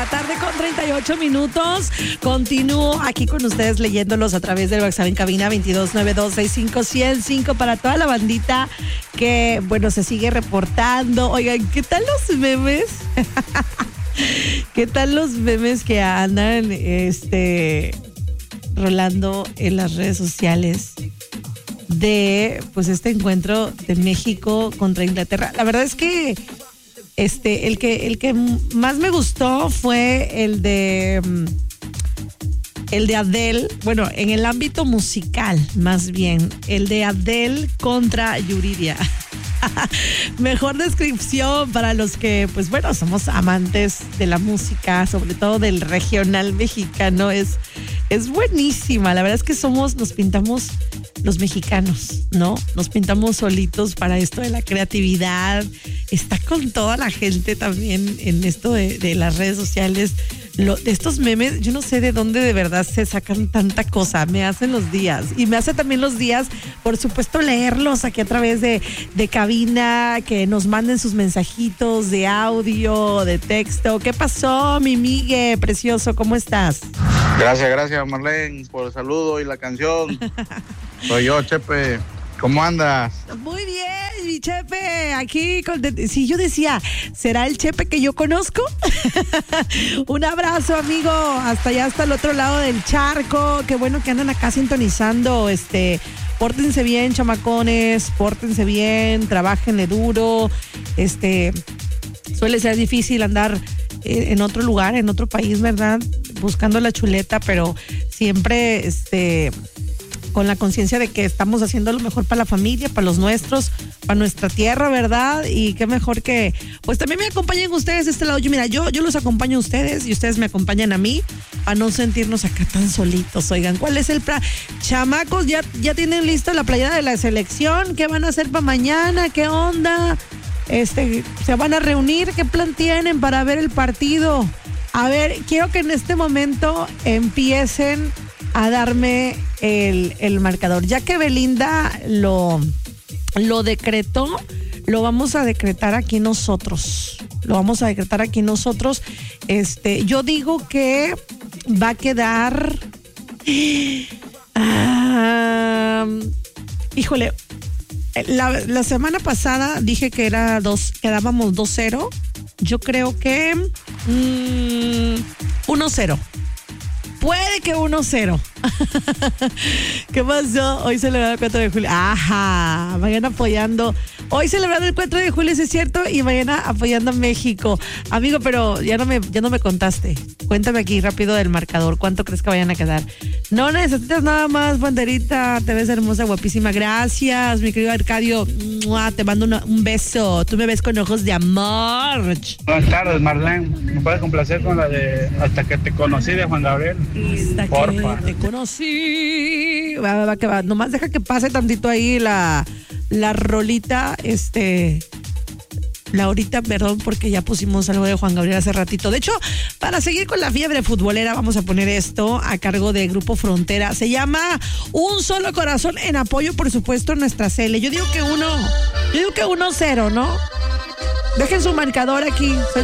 tarde con 38 minutos. Continúo aquí con ustedes leyéndolos a través del WhatsApp en cabina 2292651005 para toda la bandita que, bueno, se sigue reportando. Oigan, ¿qué tal los memes? ¿Qué tal los memes que andan rolando en las redes sociales de pues este encuentro de México contra Inglaterra? La verdad es que el que más me gustó fue el de Adele, bueno, en el ámbito musical, más bien, el de Adele contra Yuridia. Mejor descripción para los que, pues bueno, somos amantes de la música, sobre todo del regional mexicano. Es buenísima. La verdad es que nos pintamos los mexicanos, ¿no? Nos pintamos solitos para esto de la creatividad. Está con toda la gente también en esto de las redes sociales. De estos memes, yo no sé de dónde de verdad se sacan tanta cosa. Me hacen los días. Y me hace también los días, por supuesto, leerlos aquí a través de cabina, que nos manden sus mensajitos de audio, de texto. ¿Qué pasó, mi Migue precioso? ¿Cómo estás? Gracias, Marlene, por el saludo y la canción. Soy yo, Chepe. ¿Cómo andas? Muy bien, mi Chepe. Aquí, sí, yo decía, ¿será el Chepe que yo conozco? Un abrazo, amigo. Hasta allá, hasta el otro lado del charco. Qué bueno que andan acá sintonizando. Pórtense bien, chamacones. Pórtense bien. Trabájenle duro. Suele ser difícil andar en otro lugar, en otro país, ¿verdad? Buscando la chuleta, pero siempre, con la conciencia de que estamos haciendo lo mejor para la familia, para los nuestros, para nuestra tierra, ¿verdad? Y qué mejor que, pues también me acompañen ustedes de este lado. Yo los acompaño a ustedes y ustedes me acompañan a mí para no sentirnos acá tan solitos. Oigan, ¿cuál es el plan? Chamacos, ¿ya tienen lista la playera de la selección? ¿Qué van a hacer para mañana? ¿Qué onda? ¿Se van a reunir? ¿Qué plan tienen para ver el partido? A ver, quiero que en este momento empiecen a darme el marcador. Ya que Belinda lo decretó, lo vamos a decretar aquí nosotros. Yo digo que va a quedar... híjole, la semana pasada dije que quedábamos 2-0. Yo creo que 1-0. Puede que 1-0. ¿Qué pasó? Hoy celebrando el 4 de julio. Ajá, vayan apoyando. Hoy celebrando el 4 de julio, es cierto, y mañana apoyando a México. Amigo, pero ya no me contaste. Cuéntame aquí rápido del marcador. ¿Cuánto crees que vayan a quedar? No necesitas nada más, banderita. Te ves hermosa, guapísima. Gracias, mi querido Arcadio. ¡Mua! Te mando un beso. Tú me ves con ojos de amor. Buenas tardes, Marlene. ¿Me puedes complacer con la de Hasta que te conocí de Juan Gabriel? Porfa. Te conocí. Va, que va. Nomás deja que pase tantito ahí la rolita, Laurita, perdón, porque ya pusimos algo de Juan Gabriel hace ratito. De hecho, para seguir con la fiebre futbolera, vamos a poner esto a cargo de Grupo Frontera. Se llama Un Solo Corazón, en apoyo, por supuesto, a nuestra Cele. Yo digo que 1-0, ¿no? Dejen su marcador aquí.